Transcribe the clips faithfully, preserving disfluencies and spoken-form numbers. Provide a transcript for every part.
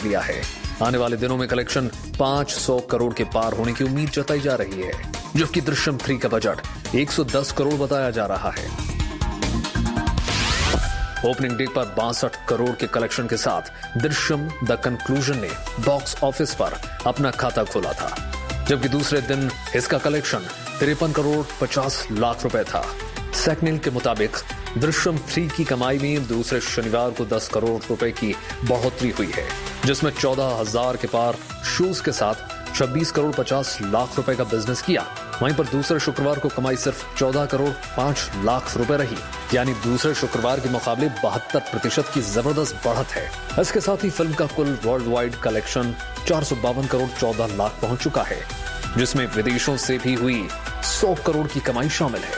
लिया है। आने वाले दिनों में कलेक्शन पाँच सौ करोड़ के पार होने की उम्मीद जताई जा रही है, जबकि दृश्यम थ्री का बजट एक सौ दस करोड़ बताया जा रहा है। ओपनिंग डे पर बासठ करोड़ के कलेक्शन के साथ दृश्यम द कंक्लूजन ने बॉक्स ऑफिस पर अपना खाता खोला था, जबकि दूसरे दिन इसका कलेक्शन तिरपन करोड़ पचास लाख रुपए था। सेकनिल के मुताबिक दृश्यम थ्री की कमाई में दूसरे शनिवार को दस करोड़ रुपए की बढ़ोतरी हुई है, जिसमें चौदह हजार के पार शूज के साथ छब्बीस करोड़ पचास लाख रुपए का बिजनेस किया। वहीं पर दूसरे शुक्रवार को कमाई सिर्फ चौदह करोड़ पांच लाख रुपए रही, यानी दूसरे शुक्रवार के मुकाबले बहत्तर प्रतिशत की जबरदस्त बढ़त है। इसके साथ ही फिल्म का कुल वर्ल्ड वाइड कलेक्शन चार सौ बावन करोड़ चौदह लाख पहुंच चुका है, जिसमें विदेशों से भी हुई सौ करोड़ की कमाई शामिल है।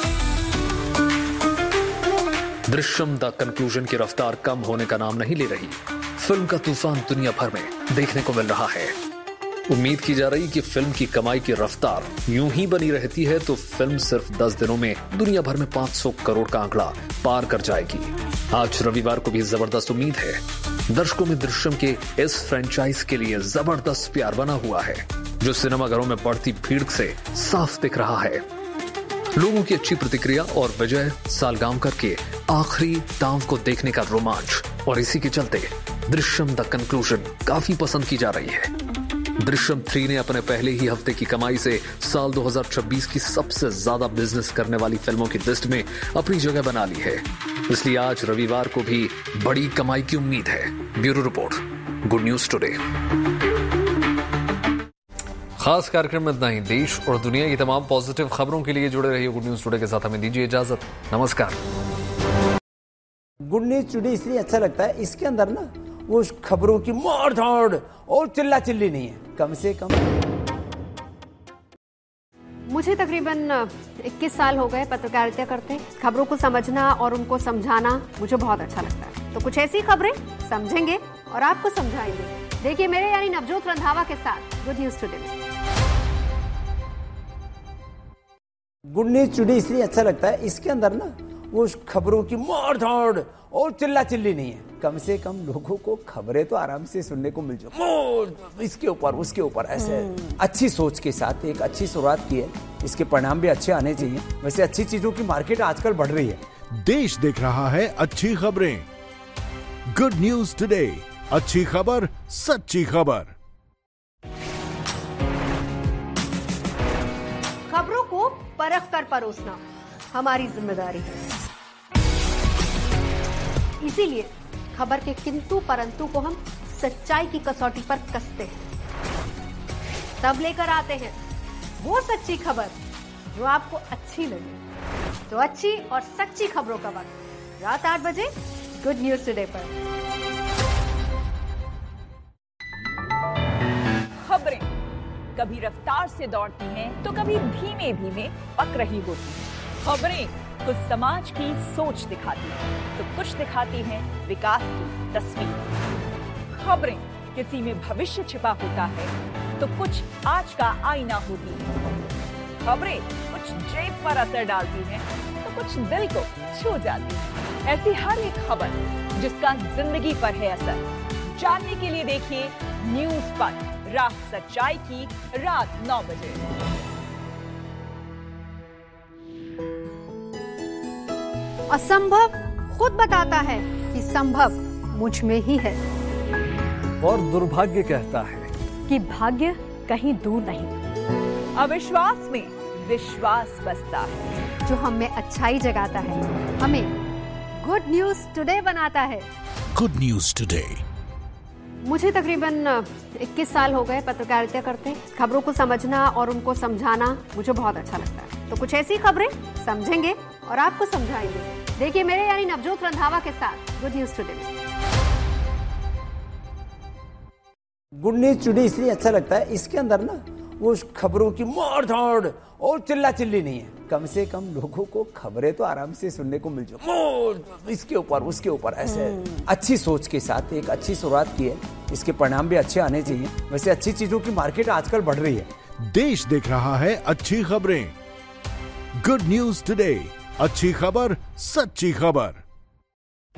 दृश्यम द कंक्लूजन की रफ्तार कम होने का नाम नहीं ले रही। फिल्म का तूफान दुनिया भर में देखने को मिल रहा है। उम्मीद की जा रही कि फिल्म की कमाई की रफ्तार यूं ही बनी रहती है तो फिल्म सिर्फ दस दिनों में दुनिया भर में पाँच सौ करोड़ का आंकड़ा पार कर जाएगी। आज रविवार को भी जबरदस्त उम्मीद है। दर्शकों में दृश्यम के इस फ्रेंचाइज के लिए जबरदस्त प्यार बना हुआ है, जो सिनेमाघरों में बढ़ती भीड़ से साफ दिख रहा है। लोगों की अच्छी प्रतिक्रिया और विजय सालगांवकर के आखिरी दांव को देखने का रोमांच, और इसी के चलते दृश्यम द कंक्लूजन काफी पसंद की जा रही है। दृश्यम थ्री ने अपने पहले ही हफ्ते की कमाई से साल दो हज़ार छब्बीस की सबसे ज्यादा बिजनेस करने वाली फिल्मों की लिस्ट में अपनी जगह बना ली है, इसलिए आज रविवार को भी बड़ी कमाई की उम्मीद है। Bureau report, good news today. खास कार्यक्रम में इतना ही। देश और दुनिया की तमाम पॉजिटिव खबरों के लिए जुड़े रहिए गुड न्यूज टुडे के साथ। हमें दीजिए इजाजत, नमस्कार। गुड न्यूज टुडे इसलिए अच्छा लगता है, इसके अंदर ना वो खबरों की मार धाड़ और चिल्ला चिल्ली नहीं है, कम से कम। मुझे तकरीबन इक्कीस साल हो गए पत्रकारिता करते। खबरों को समझना और उनको समझाना मुझे बहुत अच्छा लगता है। तो कुछ ऐसी खबरें समझेंगे और आपको समझाएंगे। देखिए मेरे यानी नवजोत रंधावा के साथ गुड न्यूज टुडे में। गुड न्यूज टुडे इसलिए अच्छा लगता है, इसके अंदर ना वो खबरों की मार धाड़ और चिल्ला चिल्ली नहीं है, कम से कम लोगों को खबरें तो आराम से सुनने को मिल जाए, इसके ऊपर उसके ऊपर ऐसे अच्छी सोच के साथ एक अच्छी शुरुआत की है। इसके परिणाम भी अच्छे आने चाहिए। वैसे अच्छी चीजों की मार्केट आजकल बढ़ रही है। देश देख रहा है अच्छी खबरें। गुड न्यूज टुडे, अच्छी खबर, सच्ची खबर। खबरों को परख कर परोसना हमारी जिम्मेदारी है, इसीलिए खबर के किंतु परंतु को हम सच्चाई की कसौटी पर कसते हैं, तब लेकर आते हैं वो सच्ची खबर जो आपको अच्छी लगे। तो अच्छी और सच्ची खबरों का वक्त रात आठ बजे गुड न्यूज टुडे पर। खबरें कभी रफ्तार से दौड़ती हैं तो कभी धीमे धीमे पक रही होती हैं। खबरें कुछ समाज की सोच दिखाती हैं तो कुछ दिखाती हैं विकास की तस्वीर। खबरें किसी में भविष्य छिपा होता है तो कुछ आज का आईना होती है। खबरें कुछ जेब पर असर डालती हैं तो कुछ दिल को छू जाती है। ऐसी हर एक खबर जिसका जिंदगी पर है असर, जानने के लिए देखिए न्यूज पर राह सच्चाई की रात नौ बजे। असंभव खुद बताता है कि संभव मुझ में ही है, और दुर्भाग्य कहता है कि भाग्य कहीं दूर नहीं। अविश्वास में विश्वास बसता है, जो हमें अच्छाई जगाता है, हमें गुड न्यूज टुडे बनाता है। Good news today. मुझे तकरीबन इक्कीस साल हो गए पत्रकारिता करते। खबरों को समझना और उनको समझाना मुझे बहुत अच्छा लगता है। तो कुछ ऐसी खबरें समझेंगे और आपको समझाएंगे। देखिए मेरे यानी नवजोत रंधावा के साथ गुड न्यूज टुडे में। गुड न्यूज टुडे इसलिए अच्छा लगता है, इसके अंदर ना वो खबरों की मार धाड़ और चिल्ला चिल्ली नहीं है, कम से कम लोगों को खबरें तो आराम से सुनने को मिल जाए, इसके ऊपर उसके ऊपर ऐसे अच्छी सोच के साथ एक अच्छी शुरुआत की है। इसके परिणाम भी अच्छे आने चाहिए। वैसे अच्छी चीजों की मार्केट आजकल बढ़ रही है। देश देख रहा है अच्छी खबरें। गुड न्यूज टुडे, अच्छी खबर, सच्ची खबर।